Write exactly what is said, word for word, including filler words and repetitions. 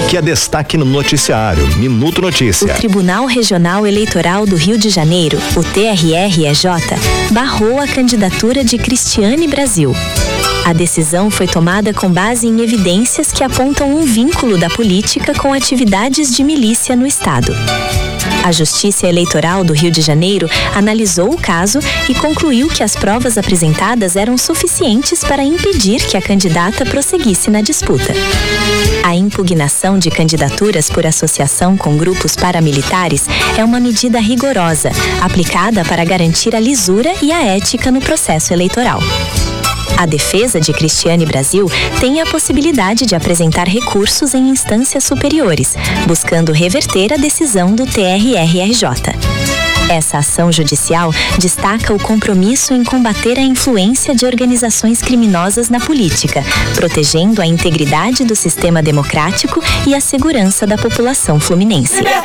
que é destaque no noticiário Minuto Notícia. O Tribunal Regional Eleitoral do Rio de Janeiro, o T R R E J, barrou a candidatura de Cristiane Brasil. A decisão foi tomada com base em evidências que apontam um vínculo da política com atividades de milícia no estado. A Justiça Eleitoral do Rio de Janeiro analisou o caso e concluiu que as provas apresentadas eram suficientes para impedir que a candidata prosseguisse na disputa. A impugnação de candidaturas por associação com grupos paramilitares é uma medida rigorosa, aplicada para garantir a lisura e a ética no processo eleitoral. A defesa de Cristiane Brasil tem a possibilidade de apresentar recursos em instâncias superiores, buscando reverter a decisão do T R R E J. Essa ação judicial destaca o compromisso em combater a influência de organizações criminosas na política, protegendo a integridade do sistema democrático e a segurança da população fluminense.